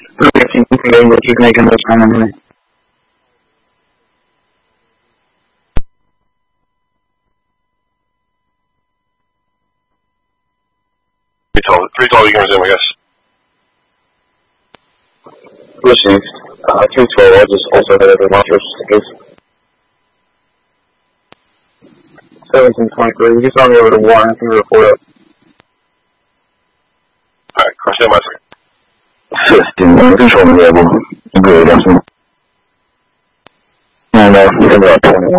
Keep making those comments. 312, you can resume, I guess. Received. 312, I'll just also head over to Montrose just in case. 1723, you just on me over to Warren, can you report up? Alright, cross my second. 15, control available. Agree, Dustin. And you have about 21.